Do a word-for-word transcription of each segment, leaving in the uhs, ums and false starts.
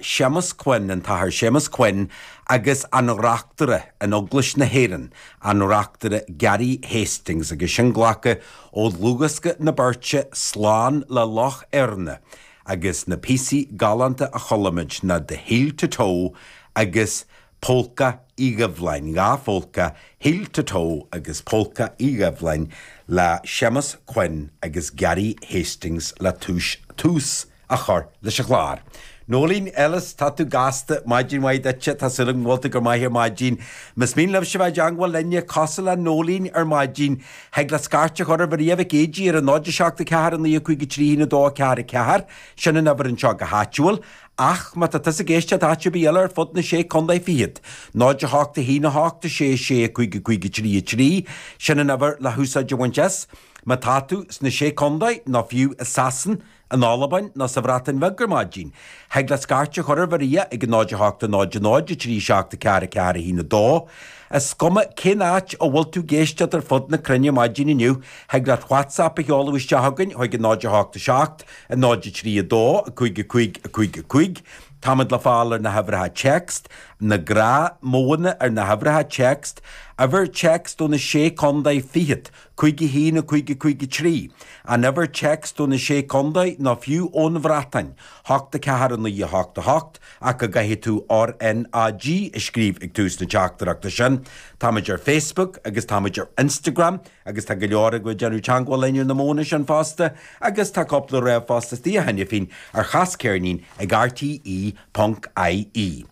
Seamus Quinn an tahar Seamus Quinn agus anreachtere an oglis na héan anreachtere Gary Hastings agus sin ghlacha ó lugasca na birte sláán le loch Erne agus na písaí galanta a cholamid na de héilte tó agus polka ígabhlein gá polka héilte tó agus polka ígabhlein le Seamus Quinn agus Gary Hastings le tús tús a chur leis a chláir. Nolín Ellis tá tú gasta maidin waid etche tá sulang molta gur maithir maidin mas mín lef se bhaid angwal lenne cosal a nolín ar maidin heag le scarte chur bar iamh géidí ar a náide seachta cehar an lío chuig trí na dó cehar a cehar sinna na bar an seo go háitiúil ach ma tá tas a géiste táte bí eile ar fud na sé condai fiad. Náide háachta hína háachta sé sé chuig chuig trí trí sinna na bar le húsa de wanches ma tátu sna sé condai na fiú assassin an álabain na sa bhrátain bhegur maidin. Heag le scarte chur bharia ag náide háachta náide náide trí seachta ceara ceara hína dó. As scuma cin áit ó bhfuil tú géiste ar fud na crunne maidin iniu, heag le WhatsApp a cheolalahuis tehagann chuig náide háachta seacht a náide trí a dó a chuig a chuig a chuig a chuig. Támad le fáil ar na habhratha text, na grá móna ar na habhratha text, a bhar text ó na sé condai fiad, chuig hí na chuig chuig trí, a never text ó na sé condai na fiú ón bhratain, háachta cehar an í háachta hácht, ach a gaithí tú R N A G i scríb ag tús na teachtarachta sin, támad ar Facebook, agus támad ar Instagram, agus tá go leor go deanú teangháil leiniú na móna sin fásta, agus tá coppla raibh fásta tí a henne fin ar chascairnín ag R T E Punk I E.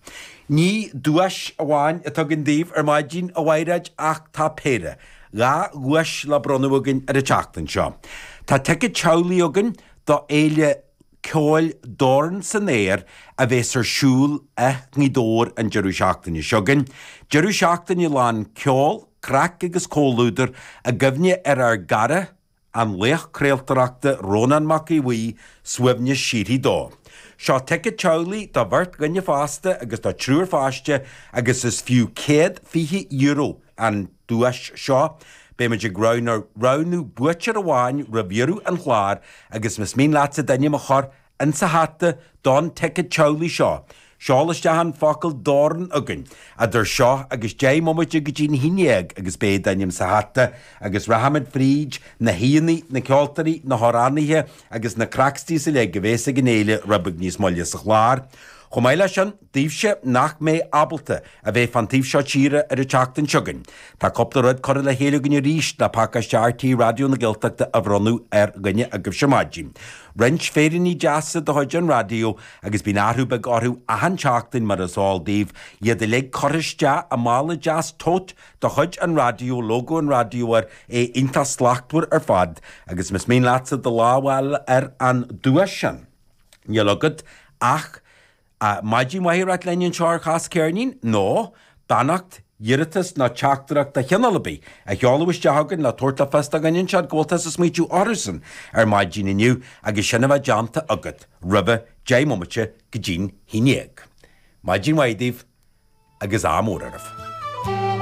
Ní dúais amháin a tugann daobh ar maidin a bhhairaid ach tá péire, gá guais le bronúgan ar a teachtain seo. Tá tuigh teolaí agan do éile ceáil dóran san éir a bheits ar siúl a ngídóir an deirú seachtain seogan. Deirú seachtain i lán ceáil, crack agus cólúidir a gomhne ar ar gara an léach créaltarachta Rónan Macaí suimne sírí dó. Seo tuigh teolaí dá bhirt gonne fásta agus tá trúr fáiste agus is fiú céad fiche euro an dúais seo. Bé meid graunar raunú buitir a bháin rabhiúrú an chláir agus mis mín láta daine a chur an sa háta don tuigh teolaí seo. Seálas dehan focail dóran agan a dúir seo agus dé momuide go dtín híineag agus bé daim sa háta agus Rahamid Fríd na híanaí na ceoltarí na thoránithe agus na cracktí sa le go bhés a gnéile rabag níos molle sa chláir. Chomáile sin díobse nach mé abalta a bheith fan tíobseo tíre ar a teachtain seogan. Tá coppla rud chur le héile gonne ríist le pácas R T radio na Gaeltachta a bhronú ar gonne a go semáidjin. Rint féidir ní deasa do chuid an radio agus bí náthú bag orthú ahan teachtain mar as áil daobh iad le choiriste a mála deas tót do chuid an radio logo an radioar é inta slachtúir ar fad agus mis mín lása do láhhail ar an dúais sin. Nílagad ach a maidin wahirat lenin char khas cairnín nó bannacht dheiritas na teachtarach de cheanalabí a cheolalahuis dehagan le tuairta festa ganin sead ggóiltas is míú orsan ar maidin iniu agus sinna bheith deanta agad rubbe dé momate go dín híineag. Maidin waidíh agus amórarah.